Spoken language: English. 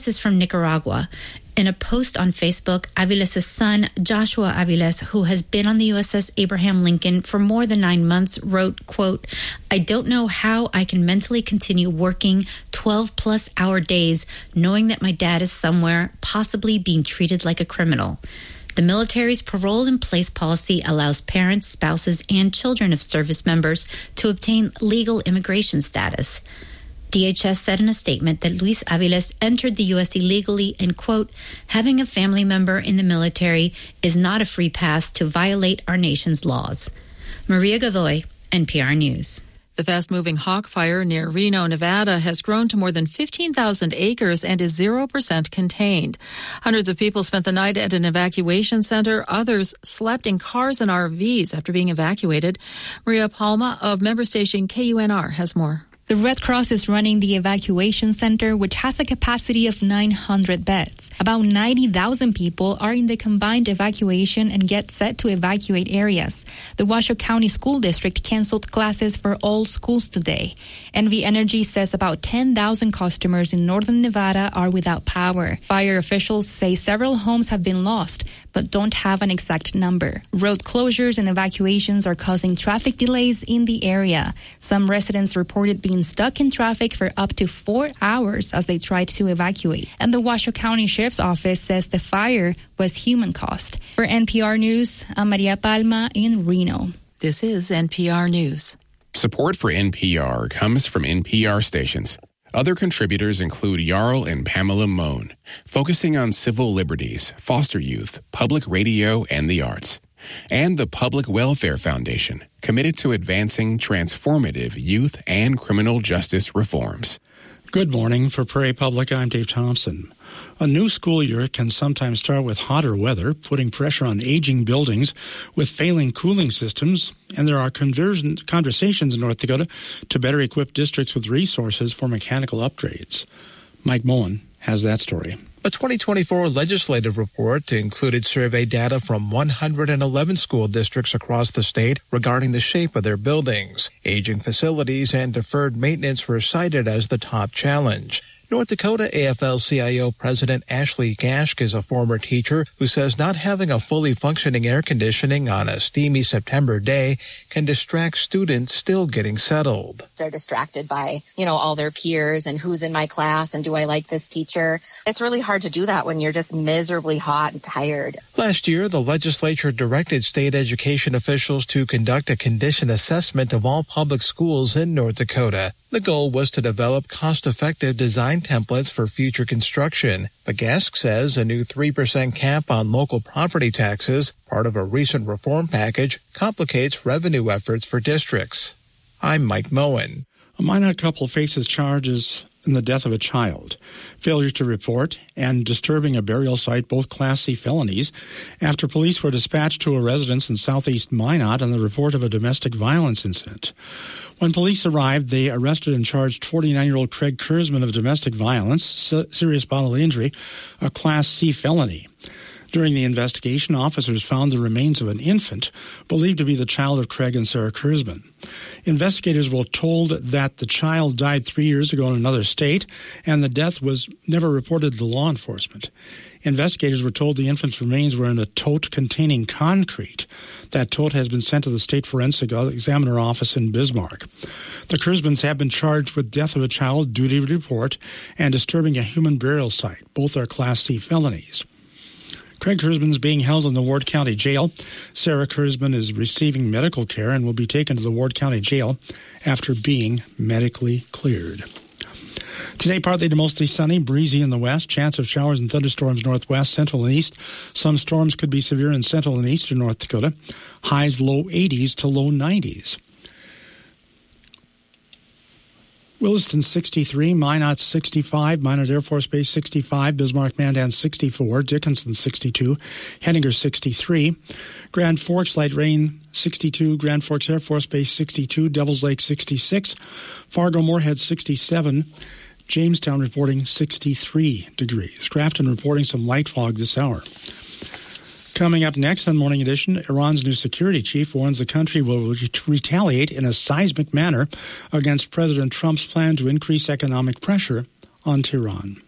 this is from Nicaragua. In a post on Facebook, Aviles' son, Joshua Aviles, who has been on the USS Abraham Lincoln for more than 9 months, wrote, quote, "I don't know how I can mentally continue working 12-plus hour days knowing that my dad is somewhere, possibly being treated like a criminal. The military's parole-in-place policy allows parents, spouses, and children of service members to obtain legal immigration status." DHS said in a statement that Luis Aviles entered the U.S. illegally and, quote, "having a family member in the military is not a free pass to violate our nation's laws." Maria Godoy, NPR News. The fast-moving hawk fire near Reno, Nevada has grown to more than 15,000 acres and is 0% contained. Hundreds of people spent the night at an evacuation center. Others slept in cars and RVs after being evacuated. Maria Palma of member station KUNR has more. The Red Cross is running the evacuation center, which has a capacity of 900 beds. About 90,000 people are in the combined evacuation and get set to evacuate areas. The Washoe County School District canceled classes for all schools today. NV Energy says about 10,000 customers in northern Nevada are without power. Fire officials say several homes have been lost, but don't have an exact number. Road closures and evacuations are causing traffic delays in the area. Some residents reported being stuck in traffic for up to 4 hours as they tried to evacuate. And the Washoe County Sheriff's Office says the fire was human caused. For NPR News, I'm Maria Palma in Reno. This is NPR News. Support for NPR comes from NPR stations. Other contributors include Jarl and Pamela Mohn, focusing on civil liberties, foster youth, public radio, and the arts. And the Public Welfare Foundation, committed to advancing transformative youth and criminal justice reforms. Good morning. For Prairie Public, I'm Dave Thompson. A new school year can sometimes start with hotter weather, putting pressure on aging buildings with failing cooling systems, and there are conversations in North Dakota to better equip districts with resources for mechanical upgrades. Mike Moen has that story. A 2024 legislative report included survey data from 111 school districts across the state regarding the shape of their buildings. Aging facilities and deferred maintenance were cited as the top challenge. North Dakota AFL-CIO President Ashley Gashk is a former teacher who says not having a fully functioning air conditioning on a steamy September day can distract students still getting settled. They're distracted by, all their peers and who's in my class and do I like this teacher. It's really hard to do that when you're just miserably hot and tired. Last year, the legislature directed state education officials to conduct a condition assessment of all public schools in North Dakota. The goal was to develop cost-effective design templates for future construction. But Gask says a new 3% cap on local property taxes, part of a recent reform package, complicates revenue efforts for districts. I'm Mike Moen. A Minot couple faces charges in the death of a child, failure to report, and disturbing a burial site, both Class C felonies, after police were dispatched to a residence in southeast Minot on the report of a domestic violence incident. When police arrived, they arrested and charged 49-year-old Craig Kurzman of domestic violence, serious bodily injury, a Class C felony. During the investigation, officers found the remains of an infant believed to be the child of Craig and Sarah Kurzman. Investigators were told that the child died 3 years ago in another state, and the death was never reported to law enforcement. Investigators were told the infant's remains were in a tote containing concrete. That tote has been sent to the State Forensic Examiner Office in Bismarck. The Kurzmans have been charged with death of a child, duty to report, and disturbing a human burial site. Both are Class C felonies. Craig Kurzman is being held in the Ward County Jail. Sarah Kurzman is receiving medical care and will be taken to the Ward County Jail after being medically cleared. Today, partly to mostly sunny, breezy in the west. Chance of showers and thunderstorms northwest, central, and east. Some storms could be severe in central and eastern North Dakota. Highs low 80s to low 90s. Williston 63, Minot 65, Minot Air Force Base 65, Bismarck-Mandan 64, Dickinson 62, Henninger 63, Grand Forks light rain 62, Grand Forks Air Force Base 62, Devils Lake 66, Fargo-Moorhead 67, Jamestown reporting 63 degrees. Grafton reporting some light fog this hour. Coming up next on Morning Edition, Iran's new security chief warns the country will retaliate in a seismic manner against President Trump's plan to increase economic pressure on Tehran.